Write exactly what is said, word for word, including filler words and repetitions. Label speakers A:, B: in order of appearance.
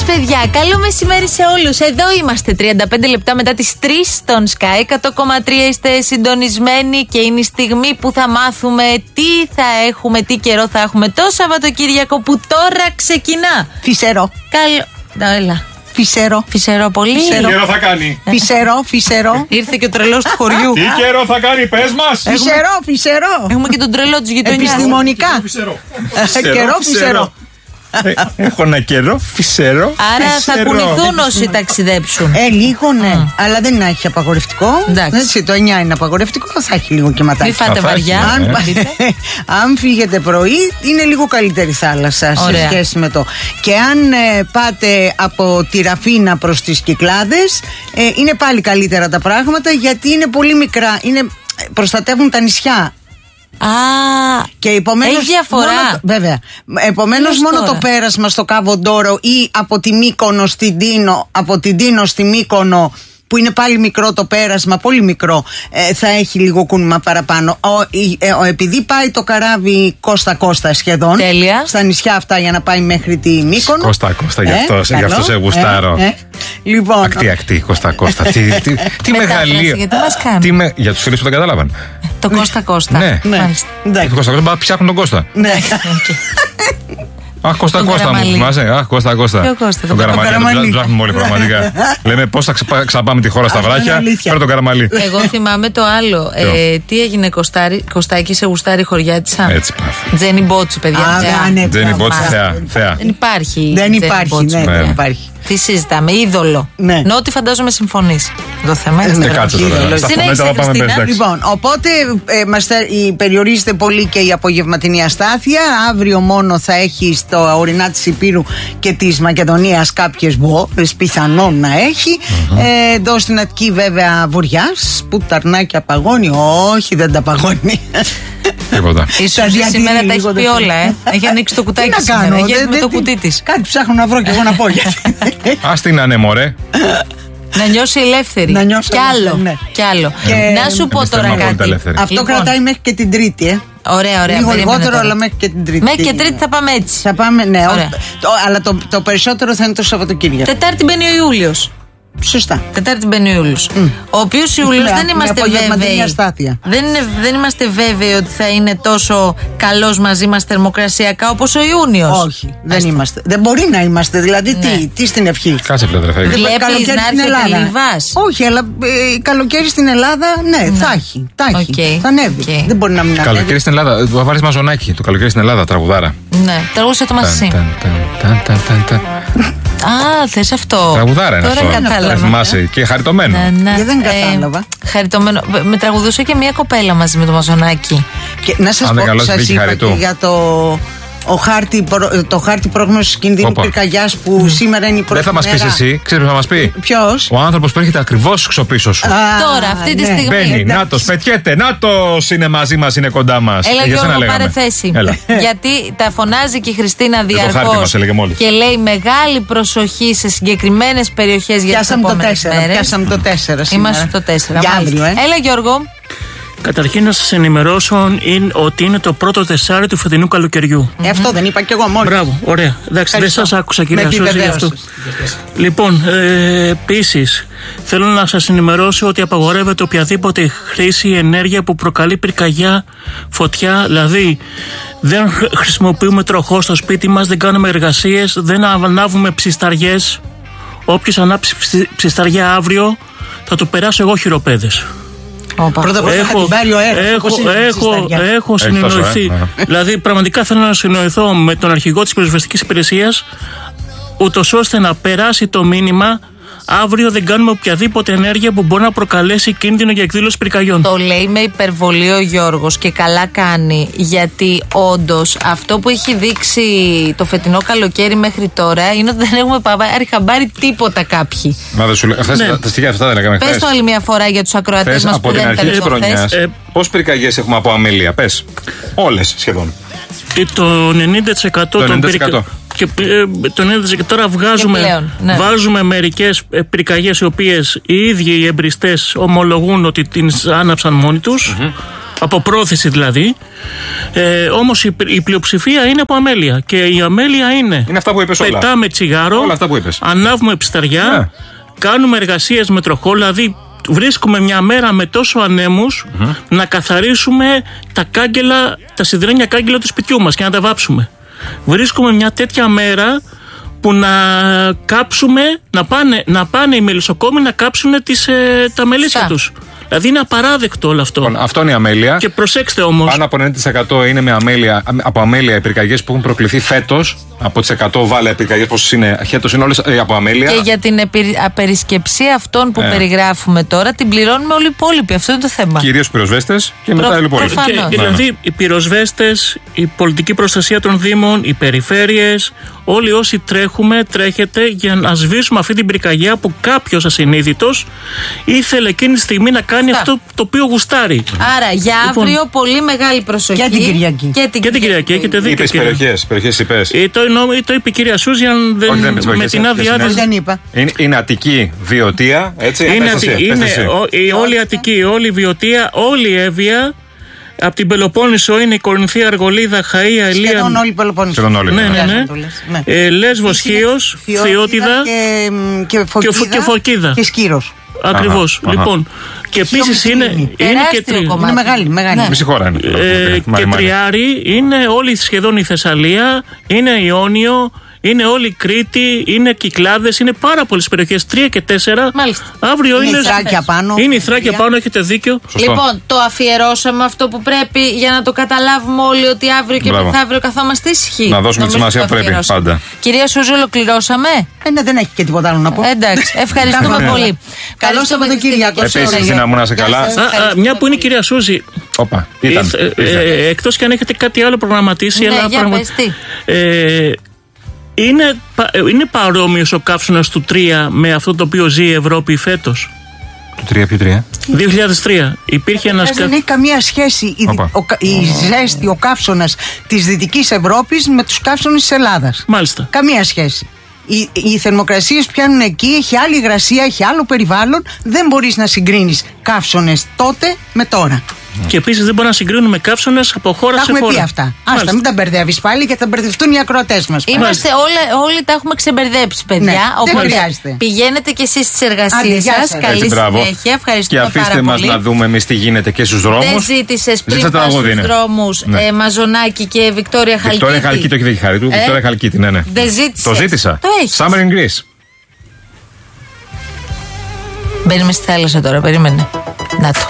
A: σας, παιδιά. Καλό μεσημέρι σε όλους. Εδώ είμαστε τριάντα πέντε λεπτά μετά τις τρεις στον Sky εκατό κόμμα τρία. Είστε συντονισμένοι και είναι η στιγμή που θα μάθουμε τι θα έχουμε, τι καιρό θα έχουμε το Σαββατοκύριακο που τώρα ξεκινά.
B: Φυσερό.
A: Καλό. Έλα.
B: Φυσερό.
A: Φυσερό πολύ.
C: Τι καιρό θα κάνει.
B: Φυσερό, φυσερό.
A: Ήρθε και ο τρελός του χωριού.
C: Τι καιρό θα κάνει, πες μας.
B: Φυσερό, φυσερό.
A: Έχουμε και τον τρελό της γειτονιάς.
B: Επιστημονικά.
C: Φυσερό.
B: Καιρό, φυσερό.
C: Έχω ένα καιρό, φυσερό.
A: Άρα θα κουνηθούν όσοι ταξιδέψουν.
B: Ε, λίγο ναι. Mm. Αλλά δεν έχει απαγορευτικό.
A: Εντάξει.
B: Έτσι, το εννιά είναι απαγορευτικό, θα έχει λίγο και ματάκι.
A: Μην φάτε βαριά.
B: Αν, αν φύγετε πρωί, είναι λίγο καλύτερη θάλασσα. Ωραία. Σε σχέση με το. Και αν ε, πάτε από τη Ραφίνα προς τις Κυκλάδες, ε, είναι πάλι καλύτερα τα πράγματα, γιατί είναι πολύ μικρά. Είναι, προστατεύουν τα νησιά.
A: Α,
B: και επομένως,
A: έχει διαφορά.
B: Μόνο, βέβαια. Επομένως, μόνο τώρα το πέρασμα στο Κάβο Ντόρο ή από τη Μύκονο στην Τίνο, από την Τίνο στη Μύκονο, που είναι πάλι μικρό το πέρασμα, πολύ μικρό, ε, θα έχει λίγο κούνημα παραπάνω. Ο, ε, ο, επειδή πάει το καράβι Κώστα-Κώστα σχεδόν.
A: Τέλεια.
B: Στα νησιά αυτά για να πάει μέχρι τη Μύκονο.
C: Κώστα-Κώστα, γι' αυτό, ε, γι αυτό σε γουστάρω.
B: Ε, ε. Λοιπόν,
C: ακτή-ακτή, Κώστα-Κώστα. τι τι, τι μεγαλείο.
A: Γιατί μας κάνει.
C: Με, για τους φίλους που δεν καταλάβαν.
A: Το Κώστα-Κώστα.
C: Ναι,
B: ναι.
C: Το Κώστα-Κώστα, ψάχνουν τον Κώστα.
B: Ναι.
C: Αχ, Κώστα Κώστα μου θυμάσαι. Αχ, Κώστα Κώστα.
A: Τον
C: Καραμαλή, τον ψάχνουμε όλοι πραγματικά. Λέμε πώς θα ξαπάμε τη χώρα στα βράχια. Φέρε τον Καραμαλή.
A: Εγώ θυμάμαι το άλλο. Τι έγινε, Κωστάκη, σε γουστάρει χωριάτισσα.
C: Έτσι πάθη.
A: Τζένι Μπότσι, παιδιά.
C: Τζένι Μπότσι, θεά.
A: Δεν υπάρχει.
B: Δεν υπάρχει, ναι, δεν υπάρχει.
A: Τι συζητάμε, είδωλο.
B: Ναι.
A: Νότι φαντάζομαι συμφωνείς. Το θέμα είναι.
C: Δεν κάτσε τώρα. Στα φωνέτρα θα πάμε πέρα.
B: Λοιπόν, οπότε ε, μας, ε, περιορίζεται πολύ και η απογευματινή αστάθεια. Αύριο μόνο θα έχει στο ορεινά της Υπήρου και της Μακεδονίας κάποιες μπόρες, πιθανόν να έχει. Mm-hmm. Ε, εδώ στην Αττική βέβαια βουριάς, που ταρνάκια παγώνει. Όχι, δεν τα παγώνει.
C: Τίποτα.
A: Ίσως σήμερα τα έχει πει όλα, ε. Έχει ανοίξει το κουτάκι
B: σήμερα.
A: Κάνω, έχει με το κουτί της.
B: Κάτι ψάχνω να βρω και εγώ να πω.
C: Ας την ανέμορε.
A: Να νιώσει ελεύθερη.
B: Να νιώσει
A: κι άλλο.
B: Ναι.
A: Κι άλλο.
B: Και
A: να σου πω τώρα κάτι.
B: Αυτό λοιπόν κρατάει μέχρι και την Τρίτη, ε.
A: Ωραία, ωραία.
B: Λίγο λιγότερο, αλλά μέχρι και την Τρίτη.
A: Μέχρι και Τρίτη θα πάμε έτσι.
B: Θα πάμε, ναι. Ό, το, αλλά το, το περισσότερο θα είναι το Σαββατοκύριακο.
A: Τετάρτη μπαίνει ο Ιούλιος.
B: Σωστά.
A: Τετάρτη μπαίνει ο Ιούλιος. Mm. Ο οποίος Ιούλιος δεν είμαστε βέβαιοι. Δεν, είναι, δεν είμαστε βέβαιοι ότι θα είναι τόσο καλός μαζί μας θερμοκρασιακά όπως ο Ιούνιος.
B: Όχι, δεν Άστε. είμαστε. Δεν μπορεί να είμαστε. Δηλαδή, ναι. τι, τι στην ευχή.
C: Κάτσε πλέον,
A: Βλέπεις να έρθει Λιβάς.
B: Όχι, αλλά ε, καλοκαίρι στην Ελλάδα, ναι, ναι. θα έχει. Θα, έχει. Okay. θα ανέβει. Okay. Δεν μπορεί να μην ανέβει.
C: Καλοκαίρι στην Ελλάδα. Θα βάλεις μαζονάκι. Το καλοκαίρι στην Ελλάδα, τραγουδάρα.
A: Ναι, τραγούδισε το μαζί. Α, θες αυτό.
C: Τραγουδάρα είναι
A: τώρα
C: αυτό.
A: Κατάλαβα.
C: Θυμάσαι και χαριτωμένο.
A: Ναι, ναι.
B: Και δεν κατάλαβα.
A: Ε, χαριτωμένο. Με τραγουδούσε και μια κοπέλα μαζί με το μαζονάκι.
B: Και να σας πω, σας είπα και για το... Ο χάρτη, το χάρτη πρόγνωσης κινδύνου πυρκαγιάς που mm. σήμερα είναι η πρώτη.
C: Δεν θα μας πεις εσύ, ξέρεις που θα μας πει.
B: Ποιος?
C: Ο άνθρωπος που έρχεται ακριβώς ξοπίσω σου.
A: Α, τώρα, αυτή τη
B: ναι.
A: στιγμή.
C: Μπαίνει, νάτος, πετιέται, νάτος είναι μαζί μας, είναι κοντά μας.
A: Έλα, Γιώργο, πάρε θέση. Γιατί τα φωνάζει και η Χριστίνα διαρκώς και λέει μεγάλη προσοχή σε συγκεκριμένες περιοχές για τις επόμενες μέρες.
B: Πιάσαμε το τέσσερα σήμερα.
A: Είμαστε στο τέσσερα.
B: Για αύριο, ε.
A: Έλα, Γιώργο.
D: Καταρχήν να σας ενημερώσω είναι ότι είναι το πρώτο τεσσάρι του φετινού καλοκαιριού.
B: Ε, αυτό δεν είπα κι εγώ μόνο.
D: Μπράβο, ωραία. Εντάξει, δεν σας άκουσα, κυρία Σώση, γι' αυτό. Λοιπόν, ε, επίσης, θέλω να σας ενημερώσω ότι απαγορεύεται οποιαδήποτε χρήση ενέργεια που προκαλεί πυρκαγιά, φωτιά. Δηλαδή, δεν χρησιμοποιούμε τροχό στο σπίτι μας, δεν κάνουμε εργασίες, δεν ανάβουμε ψισταριές. Όποιος ανάψει ψισταριά αύριο, θα του περάσω εγώ χειροπέδες.
B: Πρώτα απ' όλα θα την πάρει ο αέρας.
D: Έχω, έχω, έχω συνεννοηθεί. Ε, δηλαδή, πραγματικά θέλω να συνεννοηθώ με τον αρχηγό της πυροσβεστικής υπηρεσίας, ούτως ώστε να περάσει το μήνυμα. Αύριο δεν κάνουμε οποιαδήποτε ενέργεια που μπορεί να προκαλέσει κίνδυνο για εκδήλωση πυρκαγιών.
A: Το λέει με υπερβολή ο Γιώργος και καλά κάνει, γιατί όντως αυτό που έχει δείξει το φετινό καλοκαίρι μέχρι τώρα είναι ότι δεν έχουμε πάρει χαμπάρι τίποτα κάποιοι.
C: Μα δεν σου λέω, αυτές, ναι. τα στοιχεία αυτά δεν λέγαμε χθες.
A: Πες το άλλη μια φορά για τους ακροατές μας που δεν ήταν εδώ χθες.
C: Ε, Πώς πυρκαγιές έχουμε από αμέλεια, πες. Όλες σχεδόν.
D: Το ενενήντα τοις εκατό των πυρκαγιών. Και ε, το ενενήντα τοις εκατό τώρα βγάζουμε, πλέον, ναι. βάζουμε μερικές πυρκαγιές οι οποίες οι ίδιοι οι εμπριστές ομολογούν ότι την άναψαν μόνοι τους. Mm-hmm. από πρόθεση δηλαδή. Ε, όμως η, η πλειοψηφία είναι από αμέλεια. Και η αμέλεια είναι.
C: Είναι αυτά που είπες όλα.
D: Πετάμε τσιγάρο,
C: όλα αυτά που είπες.
D: ανάβουμε ψταριά, ναι. Κάνουμε εργασίες με τροχό, δηλαδή. Βρίσκουμε μια μέρα με τόσο ανέμους mm-hmm. να καθαρίσουμε τα κάγκελα, τα σιδερένια κάγκελα του σπιτιού μας και να τα βάψουμε. Βρίσκουμε μια τέτοια μέρα που να κάψουμε, να πάνε, να πάνε οι μελισσοκόμοι να κάψουν τις, ε, τα μελίσια τους. Δηλαδή είναι απαράδεκτο όλο αυτό.
C: Λοιπόν, αυτό είναι η αμέλεια.
D: Και προσέξτε όμως.
C: Πάνω από ενενήντα τοις εκατό είναι με αμέλεια, από αμέλεια οι πυρκαγιές που έχουν προκληθεί φέτος. Από τις εκατό βάλε πυρκαγιές, πόσες είναι, χέτος είναι όλες ε, από αμέλεια.
A: Και για την απερισκεψία αυτών που ε. περιγράφουμε τώρα την πληρώνουμε όλοι οι υπόλοιποι. Αυτό είναι το θέμα.
C: Κυρίως οι πυροσβέστες και μετά οι υπόλοιποι.
D: Δηλαδή οι πυροσβέστες, η πολιτική προστασία των Δήμων, οι περιφέρειες, όλοι όσοι τρέχουμε, τρέχετε για να σβήσουμε αυτή την πυρκαγιά που κάποιος ασυνείδητος ήθελε εκείνη τη στιγμή να κάνει Στα. αυτό το οποίο γουστάρει.
A: Άρα για
D: λοιπόν,
A: αύριο πολύ μεγάλη προσοχή.
B: Και την Κυριακή.
A: Και την,
D: και την Κυριακή. Έχετε δίκιο.
C: Είπες περιοχές, περιοχές είπες.
D: Ε, το, το είπε η κυρία Σούζιαν δεν,
C: δεν με,
D: με την άδειά της.
B: Δεν είπα.
C: Είναι, είναι Αττική, Βιωτία, έτσι.
D: Είναι, ατι, εσύ, είναι ο, η, όλη η Αττική, όλη η Βιωτία, όλη η Εύβοια. Από την Πελοπόννησο είναι η Κορινθία, Αργολίδα, Χαΐα, Ηλία.
B: Σχεδόν όλη η Πελοπόννησο.
C: Σχεδόν όλη.
D: Ναι, ναι, ναι. ναι. Ε, Λέσβος, Χίος, Φθιώτιδα
B: και, και, Φωκίδα,
D: και Φωκίδα.
B: Και Σκύρος.
D: Ακριβώς. Αχα, λοιπόν, αχα. Και επίσης είναι, είναι και τρι...
B: είναι μεγάλη, μεγάλη.
C: Ναι. Μισή χώρα είναι.
D: Ε, και μάρι, Τριάρι είναι όλη σχεδόν η Θεσσαλία, είναι Ιόνιο, είναι όλη η Κρήτη, είναι Κυκλάδες, είναι πάρα πολλές περιοχές, τρία και τέσσερα.
A: Μάλιστα.
D: Αύριο
B: είναι η Θράκια πάνω.
D: Είναι η Θράκια πάνω, έχετε δίκιο.
C: Σωστό.
A: Λοιπόν, το αφιερώσαμε αυτό που πρέπει για να το καταλάβουμε όλοι ότι αύριο και
C: Μπράβο.
A: μεθαύριο καθόμαστε ήσυχοι.
C: Να δώσουμε τη σημασία που πρέπει πάντα.
A: Κυρία Σούζη, ολοκληρώσαμε.
B: Ε, ναι, δεν έχει και τίποτα άλλο να πω.
A: Εντάξει, ευχαριστούμε πολύ.
B: Καλό Σαββατοκύριακο.
C: Επίσης, Ζήνα μου, να σε καλά.
D: Μια που είναι η κυρία Σούζη.
C: Όπα, ήταν.
D: Εκτός και αν έχετε κάτι άλλο προγραμματίσει.
A: Ναι, για πες τι.
D: Είναι, είναι παρόμοιος ο καύσωνας του τρία με αυτό το οποίο ζει η Ευρώπη φέτος.
C: Του τρία, ποιο τρία?
D: δύο χιλιάδες τρία. Υπήρχε ένας...
B: Δεν έχει καμία σχέση η, ο, η ζέστη, ο καύσωνας της Δυτικής Ευρώπης με τους καύσωνες της Ελλάδας.
D: Μάλιστα.
B: Καμία σχέση. Οι, οι θερμοκρασίες πιάνουν εκεί, έχει άλλη υγρασία, έχει άλλο περιβάλλον. Δεν μπορείς να συγκρίνεις καύσωνες τότε με τώρα.
D: Και επίσης δεν μπορούμε να συγκρίνουμε καύσωνες από χώρα
B: τα
D: σε χώρα.
B: Τα έχουμε πει αυτά. Άστα, μην τα μπερδεύεις πάλι και θα μπερδευτούν οι ακροατές μας.
A: Είμαστε όλοι, όλοι τα έχουμε ξεμπερδέψει, παιδιά.
B: Ναι,
A: οπότε
B: δεν χρειάζεται.
A: Πηγαίνετε κι εσείς στις εργασίες σας. Καλή συνέχεια. Ευχαριστούμε πάρα πολύ.
C: Και αφήστε μας να δούμε εμείς τι γίνεται και στους δρόμους.
A: Δεν ζήτησες πριν πας στους δρόμους
C: ναι.
A: ε, Μαζονάκη και Βικτόρια Χαλκίτη.
C: Βικτόρια Χαλκίτη, το έχει χάρη του. Βικτόρια Χαλκίτη, ναι, ναι.
A: Δεν ζήτησες.
C: Το ζήτησα.
A: Το έχεις.
C: Summer in Greece.
A: Μπαίνουμε στη θάλασσα τώρα, περίμενε. Να το.